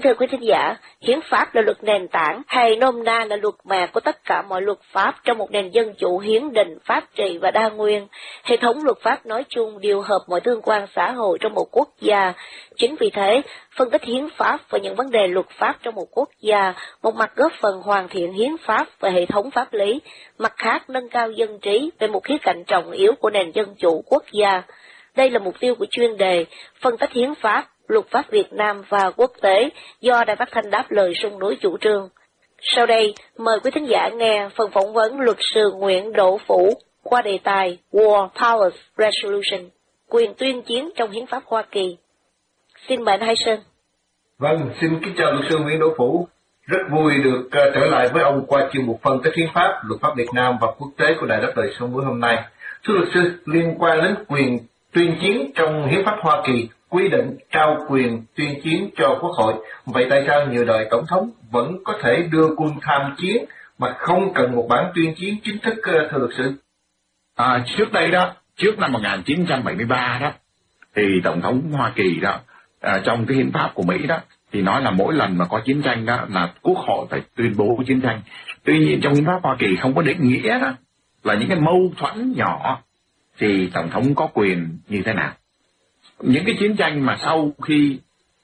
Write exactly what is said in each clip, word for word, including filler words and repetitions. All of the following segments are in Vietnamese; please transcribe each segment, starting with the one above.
thưa quý thính giả, hiến pháp là luật nền tảng hay nôm na là luật mẹ của tất cả mọi luật pháp trong một nền dân chủ hiến định, pháp trị và đa nguyên. Hệ thống luật pháp nói chung điều hợp mọi tương quan xã hội trong một quốc gia. Chính vì thế, phân tích hiến pháp và những vấn đề luật pháp trong một quốc gia, một mặt góp phần hoàn thiện hiến pháp và hệ thống pháp lý, mặt khác nâng cao dân trí về một khía cạnh trọng yếu của nền dân chủ quốc gia. Đây là mục tiêu của chuyên đề phân tích hiến pháp, luật pháp Việt Nam và quốc tế do Đài Phát thanh Đáp Lời Sông Núi chủ trương. Sau đây, mời quý thính giả nghe phần phỏng vấn luật sư Nguyễn Đỗ Phủ qua đề tài War Powers Resolution, quyền tuyên chiến trong hiến pháp Hoa Kỳ. Xin mời anh Hai Sơn. Vâng, xin kính chào luật sư Nguyễn Đỗ Phủ. Rất vui được uh, trở lại với ông qua chuyên mục phân tích hiến pháp, luật pháp Việt Nam và quốc tế của Đài Đáp Lời Sông Núi hôm nay. Thưa luật sư, liên quan đến quyền tuyên chiến trong hiến pháp Hoa Kỳ quy định trao quyền tuyên chiến cho Quốc hội. Vậy tại sao nhiều đời tổng thống vẫn có thể đưa quân tham chiến mà không cần một bản tuyên chiến chính thức, thưa luật sư? À, trước đây đó, trước năm một nghìn chín trăm bảy mươi ba đó, thì tổng thống Hoa Kỳ đó, à, trong cái hiến pháp của Mỹ đó, thì nói là mỗi lần mà có chiến tranh đó là Quốc hội phải tuyên bố chiến tranh. Tuy nhiên trong hiến pháp Hoa Kỳ không có định nghĩa đó là những cái mâu thuẫn nhỏ thì tổng thống có quyền như thế nào. Những cái chiến tranh mà sau khi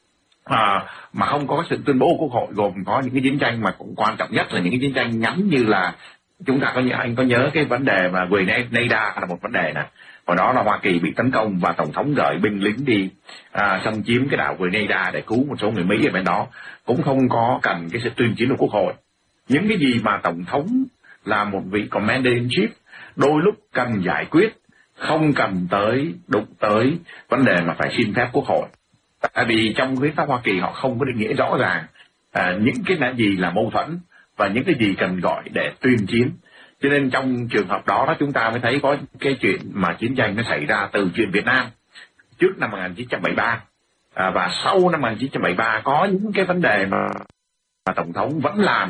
à, mà không có sự tuyên bố của Quốc hội, gồm có những cái chiến tranh mà cũng quan trọng nhất là những cái chiến tranh ngắn, như là chúng ta có nhớ, anh có nhớ cái vấn đề mà Grenada là một vấn đề nè. Hồi đó là Hoa Kỳ bị tấn công và tổng thống gửi binh lính đi à, xâm chiếm cái đảo Grenada để cứu một số người Mỹ ở bên đó, cũng không có cần cái sự tuyên chiến của Quốc hội. Những cái gì mà tổng thống là một vị commander in chief đôi lúc cần giải quyết, không cần tới đụng tới vấn đề mà phải xin phép Quốc hội. Tại vì trong hiến pháp Hoa Kỳ họ không có định nghĩa rõ ràng à, những cái là gì là mâu thuẫn và những cái gì cần gọi để tuyên chiến. Cho nên trong trường hợp đó, đó chúng ta mới thấy có cái chuyện mà chiến tranh nó xảy ra từ chuyện Việt Nam trước năm một nghìn chín trăm bảy mươi ba à, và sau năm một nghìn chín trăm bảy mươi ba có những cái vấn đề mà, mà tổng thống vẫn làm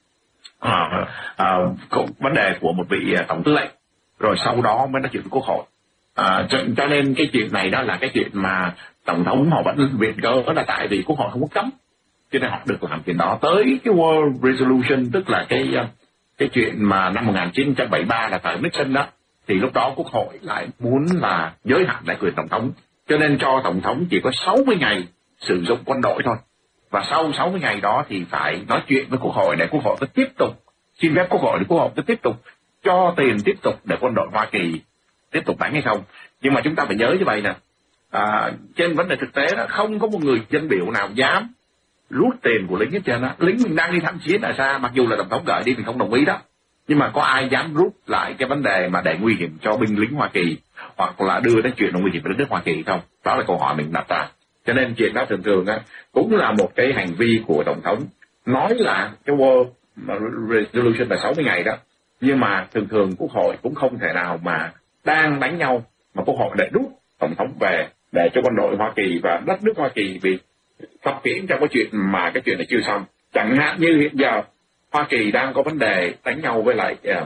à, à, vấn đề của một vị tổng tư lệnh, rồi sau đó mới nói chuyện với Quốc hội. À, cho, cho nên cái chuyện này đó là cái chuyện mà tổng thống họ vẫn viện cớ là tại vì Quốc hội không có cấm, cho nên họ được làm chuyện đó. Tới cái War Resolution, tức là cái cái chuyện mà năm một nghìn chín trăm bảy mươi ba là thời Nixon đó, thì lúc đó Quốc hội lại muốn là giới hạn lại quyền tổng thống, cho nên cho tổng thống chỉ có sáu mươi ngày sử dụng quân đội thôi. Và sau sáu mươi ngày đó thì phải nói chuyện với Quốc hội để Quốc hội có tiếp tục xin phép Quốc hội để Quốc hội có tiếp tục cho tiền tiếp tục để quân đội Hoa Kỳ tiếp tục đánh hay không. Nhưng mà chúng ta phải nhớ như vậy nè, à, trên vấn đề thực tế đó, không có một người dân biểu nào dám rút tiền của lính hết trơn á. Lính mình đang đi tham chiến ở xa, mặc dù là tổng thống gửi đi mình không đồng ý đó, nhưng mà có ai dám rút lại cái vấn đề mà để nguy hiểm cho binh lính Hoa Kỳ, hoặc là đưa đến chuyện nguy hiểm đến nước Hoa Kỳ không? Đó là câu hỏi mình đặt ra. Cho nên chuyện đó thường thường á cũng là một cái hành vi của tổng thống, nói là cái War Resolution là sáu mươi ngày đó, nhưng mà thường thường Quốc hội cũng không thể nào mà đang đánh nhau mà Quốc hội để rút tổng thống về để cho quân đội Hoa Kỳ và đất nước Hoa Kỳ bị phát triển trong cái chuyện mà cái chuyện này chưa xong. Chẳng hạn như hiện giờ Hoa Kỳ đang có vấn đề đánh nhau với lại uh,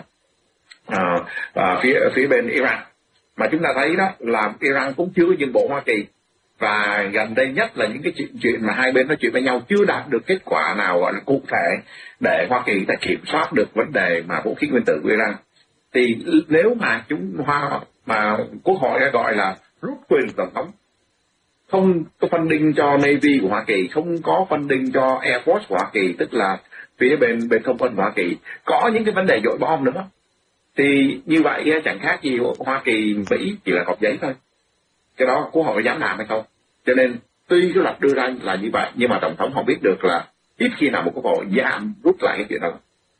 uh, uh, phía phía bên Iran, mà chúng ta thấy đó là Iran cũng chưa nhượng bộ Hoa Kỳ, và gần đây nhất là những cái chuyện, chuyện mà hai bên nói chuyện với nhau chưa đạt được kết quả nào gọi là cụ thể để Hoa Kỳ đã kiểm soát được vấn đề mà vũ khí nguyên tử của Iran. Thì nếu mà chúng Hoa mà Quốc hội đã gọi là rút quyền tổng thống, không có funding cho Navy của Hoa Kỳ, không có funding cho Air Force của Hoa Kỳ, tức là phía bên bên không quân của Hoa Kỳ, có những cái vấn đề dội bom nữa, thì như vậy chẳng khác gì Hoa Kỳ Mỹ chỉ là cọc giấy thôi. Cái đó Quốc hội dám làm hay không? Cho nên tuy cái luật đưa ra là như vậy, nhưng mà tổng thống họ biết được là ít khi nào một Quốc hội dám rút lại cái chuyện đó.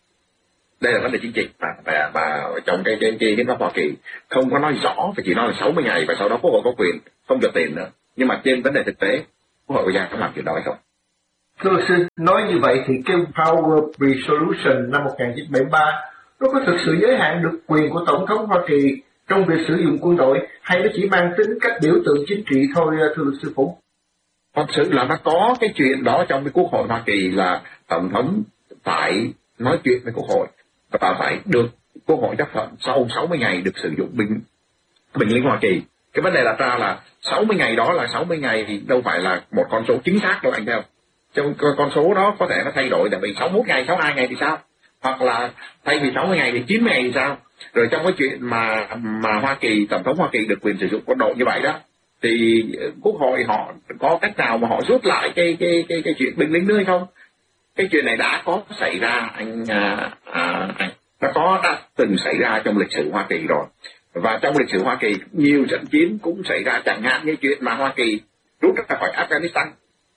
Đây là vấn đề chính trị mà, mà, mà trong cái cái cái hiến pháp Hoa Kỳ không có nói rõ, phải chỉ nói là sáu mươi ngày và sau đó Quốc hội có quyền không cho tiền nữa. Nhưng mà trên vấn đề thực tế, Quốc hội có dám làm chuyện đó hay không? Thưa luật sư, nói như vậy thì cái Power Resolution năm một nghìn chín trăm bảy mươi ba nó có thực sự giới hạn được quyền của tổng thống Hoa Kỳ trong việc sử dụng quân đội, hay nó chỉ mang tính cách biểu tượng chính trị thôi, thưa luật sư Phủ? Thật sự là nó có cái chuyện đó trong cái Quốc hội Hoa Kỳ là tổng thống phải nói chuyện với Quốc hội và phải được Quốc hội chấp thuận sau sáu mươi ngày được sử dụng binh binh lính Hoa Kỳ. Cái vấn đề đặt ra là sáu mươi ngày đó là sáu mươi ngày thì đâu phải là một con số chính xác đâu anh theo. trong con số đó có thể nó thay đổi, tại vì sáu mươi mốt ngày, sáu mươi hai ngày thì sao, hoặc là thay vì sáu mươi ngày thì chín mươi ngày thì sao. Rồi trong cái chuyện mà mà Hoa Kỳ, tổng thống Hoa Kỳ được quyền sử dụng quân đội như vậy đó, thì quốc hội họ có cách nào mà họ rút lại cái cái cái cái chuyện binh lính nữa hay không? Cái chuyện này đã có xảy ra, anh à, à, anh nó có đã từng xảy ra trong lịch sử Hoa Kỳ rồi. Và trong lịch sử Hoa Kỳ nhiều trận chiến cũng xảy ra, chẳng hạn như chuyện mà Hoa Kỳ rút ra khỏi Afghanistan,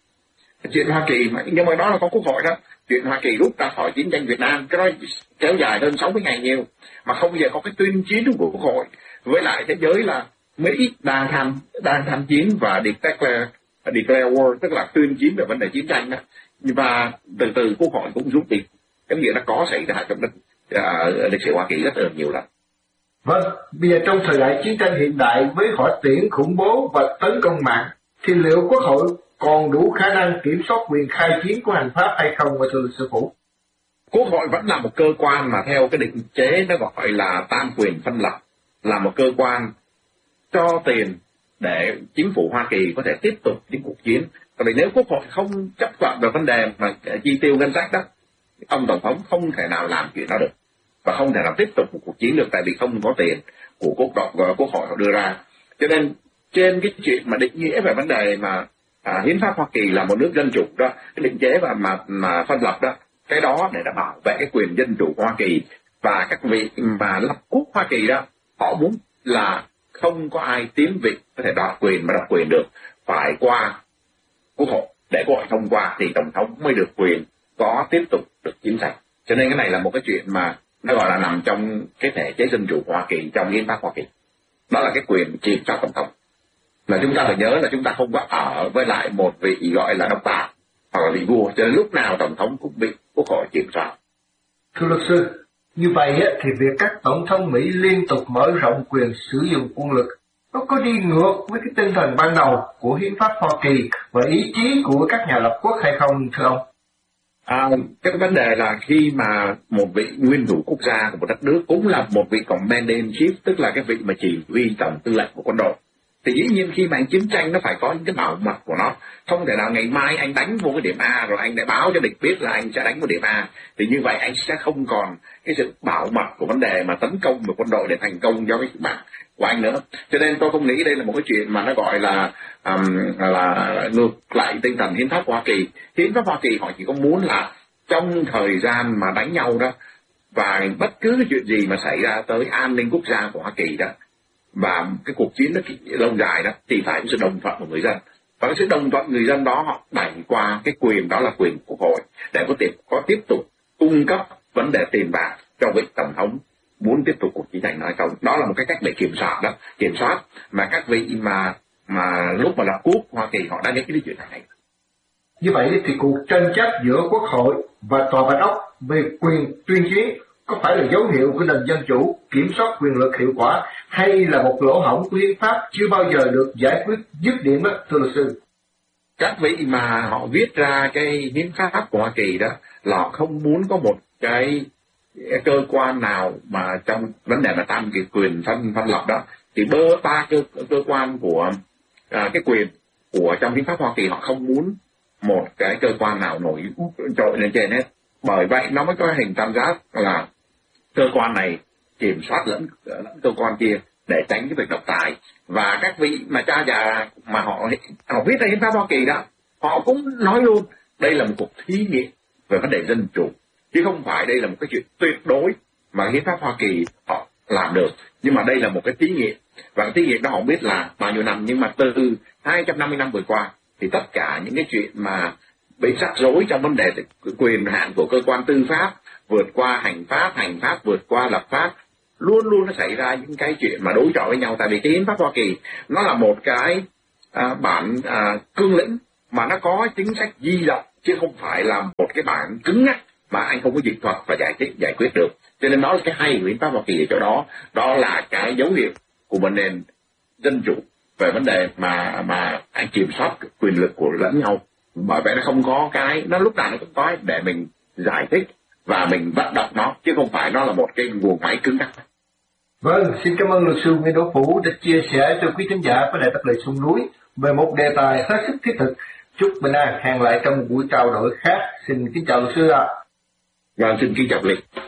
chuyện Hoa Kỳ mà nhưng mà đó là có quốc hội đó. Chuyện Hoa Kỳ rút ra khỏi chiến tranh Việt Nam, cái đó kéo dài hơn sáu mươi ngày nhiều, mà không bao giờ có cái tuyên chiến của quốc hội. Với lại thế giới là Mỹ đang tham đang tham chiến và declare, declare war, tức là tuyên chiến về vấn đề chiến tranh đó. Và từ từ quốc hội cũng rút đi. Cái nghĩa là có xảy ra trong lịch, uh, lịch sử Hoa Kỳ rất là nhiều lần. Vâng, bây giờ trong thời đại chiến tranh hiện đại với hỏa tiễn, khủng bố và tấn công mạng, thì liệu quốc hội còn đủ khả năng kiểm soát quyền khai chiến của hành pháp hay không, thưa luật sư Phủ? Quốc hội vẫn là một cơ quan mà theo cái định chế nó gọi là tam quyền phân lập, là một cơ quan cho tiền để chính phủ Hoa Kỳ có thể tiếp tục những cuộc chiến. Tại vì nếu quốc hội không chấp thuận về vấn đề mà chi tiêu ngân sách đó, ông tổng thống không thể nào làm chuyện đó được và không thể nào tiếp tục một cuộc chiến được, tại vì không có tiền của quốc hội, quốc hội họ đưa ra. Cho nên trên cái chuyện mà định nghĩa về vấn đề mà à, hiến pháp Hoa Kỳ là một nước dân chủ đó, cái định chế và mà mà phân lập đó, cái đó để đảm bảo vệ cái quyền dân chủ của Hoa Kỳ. Và các vị mà lập quốc Hoa Kỳ đó, họ muốn là không có ai tiến vị có thể đoạt quyền mà đoạt quyền được, phải qua quốc hội, để quốc hội thông qua thì tổng thống mới được quyền có tiếp tục được chiến tranh. Cho nên cái này là một cái chuyện mà nó gọi là nằm trong cái thể chế dân chủ của Hoa Kỳ, trong hiến pháp Hoa Kỳ. Đó là cái quyền kiểm soát tổng thống. Là chúng ta phải nhớ là chúng ta không có ở với lại một vị gọi là độc tài hoặc là vị vua, cho nên lúc nào tổng thống cũng bị quốc hội kiểm soát. Thưa luật sư, như vậy thì việc các tổng thống Mỹ liên tục mở rộng quyền sử dụng quân lực, nó có đi ngược với cái tinh thần ban đầu của hiến pháp Hoa Kỳ và ý chí của các nhà lập quốc hay không, thưa ông? À, cái vấn đề là khi mà một vị nguyên thủ quốc gia của một đất nước cũng là một vị commander in chief, tức là cái vị mà chỉ huy tổng tư lệnh của quân đội, thì dĩ nhiên khi mà anh chiến tranh nó phải có những cái bảo mật của nó. Không thể nào ngày mai anh đánh vô cái điểm A rồi anh lại báo cho địch biết là anh sẽ đánh vào điểm A, thì như vậy anh sẽ không còn cái sự bảo mật của vấn đề mà tấn công vào quân đội để thành công cho cái mạng của anh nữa. Cho nên tôi không nghĩ đây là một cái chuyện mà nó gọi là um, là ngược lại tinh thần hiến pháp Hoa Kỳ. Hiến pháp Hoa Kỳ họ chỉ có muốn là trong thời gian mà đánh nhau đó, và bất cứ cái chuyện gì mà xảy ra tới an ninh quốc gia của Hoa Kỳ đó, và cái cuộc chiến nó lâu dài đó, thì phải có sự đồng thuận của người dân. Và cái sự đồng thuận người dân đó họ đẩy qua cái quyền đó là quyền của quốc hội để có tiếp có tiếp tục cung cấp vấn đề tiền bạc cho vị tổng thống muốn tiếp tục cuộc chiến tranh hay không. Đó là một cái cách để kiểm soát đó, kiểm soát mà các vị mà mà lúc mà lập quốc Hoa Kỳ họ đã nghĩ cái chuyện này. Như vậy thì cuộc tranh chấp giữa quốc hội và tòa bạch ốc về quyền tuyên chiến có phải là dấu hiệu của nền dân chủ kiểm soát quyền lực hiệu quả, hay là một lỗ hổng của hiến pháp chưa bao giờ được giải quyết dứt điểm đó, thưa luật sư? Các vị mà họ viết ra cái hiến pháp của Hoa Kỳ đó là họ không muốn có một cái cơ quan nào mà trong vấn đề mà tam quyền phân phân lập đó, thì bơ ba cơ cơ quan của à, cái quyền của trong hiến pháp Hoa Kỳ họ không muốn một cái cơ quan nào nổi trội lên trên hết. Bởi vậy nó mới có hình tam giác là cơ quan này kiểm soát lẫn, lẫn cơ quan kia để tránh cái việc độc tài. Và các vị mà cha già mà họ họ viết ra hiến pháp Hoa Kỳ đó, họ cũng nói luôn đây là một cuộc thí nghiệm về vấn đề dân chủ, chứ không phải đây là một cái chuyện tuyệt đối mà hiến pháp Hoa Kỳ họ làm được. Nhưng mà đây là một cái thí nghiệm, và cái thí nghiệm đó họ biết là bao nhiêu năm, nhưng mà từ hai trăm năm mươi năm vừa qua thì tất cả những cái chuyện mà bị rắc rối trong vấn đề quyền hạn của cơ quan tư pháp vượt qua hành pháp, hành pháp vượt qua lập pháp, luôn luôn nó xảy ra những cái chuyện mà đối chọi với nhau. Tại vì cái hiến pháp Hoa Kỳ nó là một cái à, bản à, cương lĩnh mà nó có chính sách di động, chứ không phải là một cái bản cứng ngắc mà anh không có dịch thuật và giải thích giải quyết được. Cho nên đó là cái hay của hiến pháp Hoa Kỳ ở chỗ đó, đó là cái dấu hiệu của một nền dân chủ về vấn đề mà mà anh kiểm soát quyền lực của lẫn nhau. Bởi vậy nó không có cái, nó lúc nào nó cũng có để mình giải thích và mình vận động nó, chứ không phải nó là một cái nguồn máy cứng ngắc. Vâng, xin cảm ơn luật sư Nguyễn Đỗ Phủ đã chia sẻ cho quý thính giả của Đài Đất Lời Sông Núi về một đề tài hết sức thiết thực Chúc bình an, hẹn lại trong một buổi trao đổi khác. Xin kính chào luật sư ạ. Vâng, xin kính chào Lịch.